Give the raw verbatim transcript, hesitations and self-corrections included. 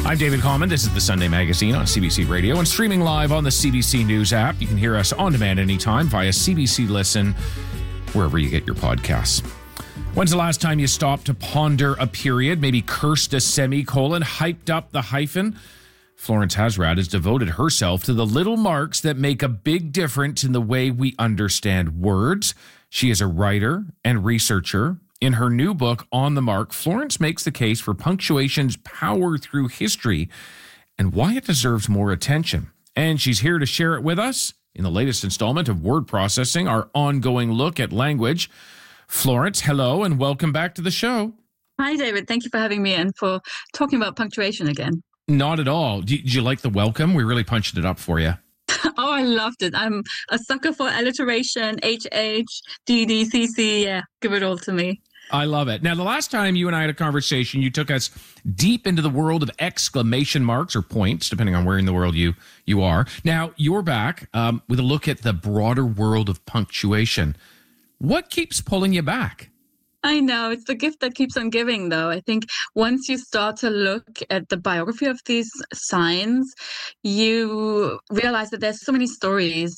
I'm David Common. This is the Sunday Magazine on C B C Radio and streaming live on the C B C News app. You can hear us on demand anytime via C B C Listen, wherever you get your podcasts. When's the last time you stopped to ponder a period, maybe cursed a semicolon, hyped up the hyphen? Florence Hasrat has devoted herself to the little marks that make a big difference in the way we understand words. She is a writer and researcher. In her new book, On the Mark, Florence makes the case for punctuation's power through history and why it deserves more attention. And she's here to share it with us in the latest installment of Word Processing, our ongoing look at language. Florence, hello, and welcome back to the show. Hi, David. Thank you for having me and for talking about punctuation again. Not at all. Did you like the welcome? We really punched it up for you. Oh, I loved it. I'm a sucker for alliteration, H H, D D, C C. Yeah, give it all to me. I love it. Now, the last time you and I had a conversation, you took us deep into the world of exclamation marks or points, depending on where in the world you you are. Now, you're back um, with a look at the broader world of punctuation. What keeps pulling you back? I know. It's the gift that keeps on giving, though. I think once you start to look at the biography of these signs, you realize that there's so many stories